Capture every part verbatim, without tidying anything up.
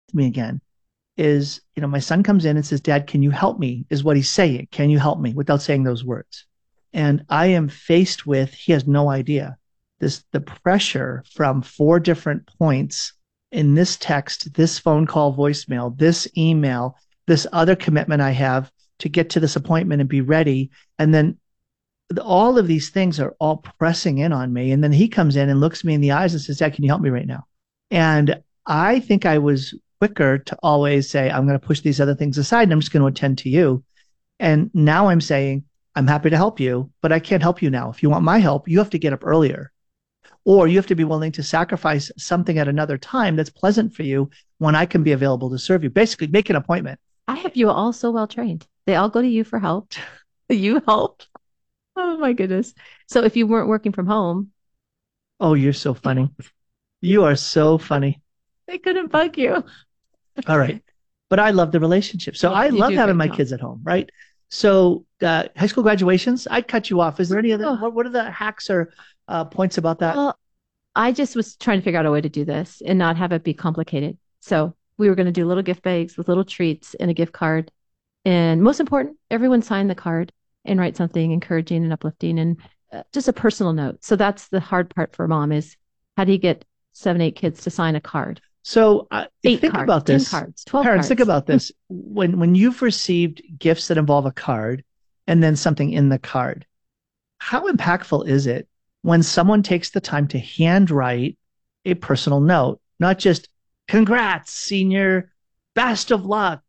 me again is, you know, my son comes in and says, Dad, can you help me? Is what he's saying. Can you help me? Without saying those words. And I am faced with, he has no idea, this, the pressure from four different points in this text, this phone call, voicemail, this email, this other commitment I have to get to this appointment and be ready. And then all of these things are all pressing in on me. And then he comes in and looks me in the eyes and says, Dad, can you help me right now? And I think I was quicker to always say, I'm going to push these other things aside and I'm just going to attend to you. And now I'm saying, I'm happy to help you, but I can't help you now. If you want my help, you have to get up earlier, or you have to be willing to sacrifice something at another time that's pleasant for you when I can be available to serve you. Basically, make an appointment. I have you all so well trained. They all go to you for help. You help. Oh my goodness. So if you weren't working from home. Oh, you're so funny. You are so funny. They couldn't bug you. All right. But I love the relationship. So yeah, I love having my job. kids at home, right? So uh, high school graduations, I'd cut you off. Is there any other, oh. what, what are the hacks or uh, points about that? Well, I just was trying to figure out a way to do this and not have it be complicated. So we were going to do little gift bags with little treats and a gift card. And most important, everyone sign the card and write something encouraging and uplifting and uh, just a personal note. So that's the hard part for mom is how do you get seven, eight kids to sign a card? So uh, think cards, about this. ten cards, twelve Parents, cards. think about this. when when you've received gifts that involve a card and then something in the card, how impactful is it when someone takes the time to handwrite a personal note, not just congrats, senior, best of luck,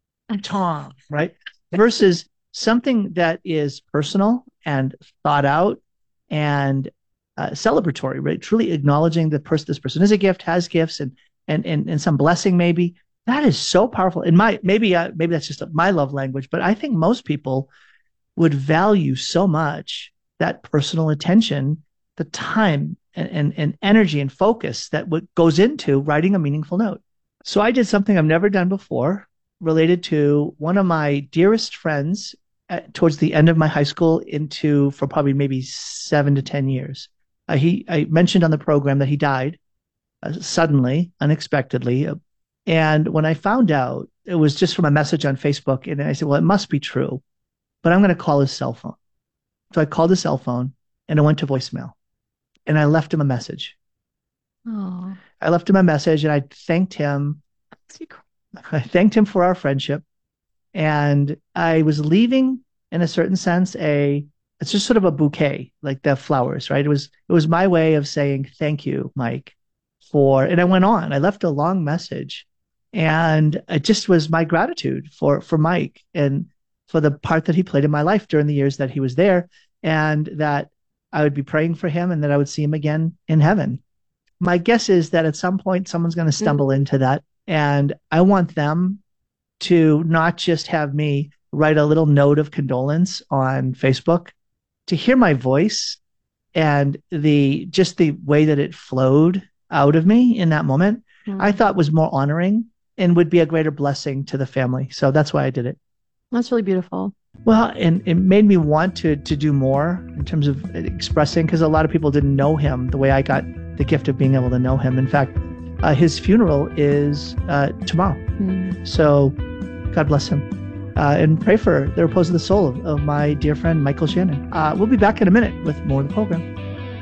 Tom, right? Versus something that is personal and thought out and uh, celebratory, right? Truly acknowledging that person, this person is a gift, has gifts, and and and, and some blessing maybe. That is so powerful. In my maybe uh, maybe that's just my love language, but I think most people would value so much that personal attention, the time and, and, and energy and focus that what goes into writing a meaningful note. So I did something I've never done before related to one of my dearest friends at, towards the end of my high school into for probably maybe seven to ten years. Uh, he, I mentioned on the program that he died uh, suddenly, unexpectedly. Uh, and when I found out, it was just from a message on Facebook. And I said, well, it must be true, but I'm going to call his cell phone. So I called his cell phone and it went to voicemail and I left him a message. Oh. I left him a message and I thanked him. I thanked him for our friendship. And I was leaving in a certain sense, a, it's just sort of a bouquet, like the flowers, right? It was, it was my way of saying, thank you, Mike, for, and I went on, I left a long message and it just was my gratitude for, for Mike and for the part that he played in my life during the years that he was there, and that I would be praying for him and that I would see him again in heaven. My guess is that at some point someone's going to stumble mm. into that. And I want them to not just have me write a little note of condolence on Facebook, to hear my voice and the, just the way that it flowed out of me in that moment, mm. I thought was more honoring and would be a greater blessing to the family. So that's why I did it. That's really beautiful. Well, and it made me want to to do more in terms of expressing, because a lot of people didn't know him the way I got the gift of being able to know him. In fact, uh, his funeral is uh, tomorrow. Mm. So God bless him. Uh, and pray for the repose of the soul of, of my dear friend, Michael Shannon. Uh, we'll be back in a minute with more of the program.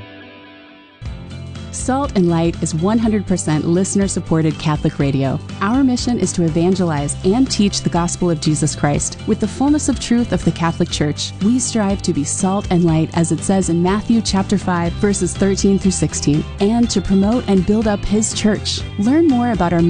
Salt and Light is one hundred percent listener-supported Catholic radio. Our mission is to evangelize and teach the gospel of Jesus Christ with the fullness of truth of the Catholic Church. We strive to be salt and light, as it says in Matthew chapter five, verses thirteen through sixteen, and to promote and build up His church. Learn more about our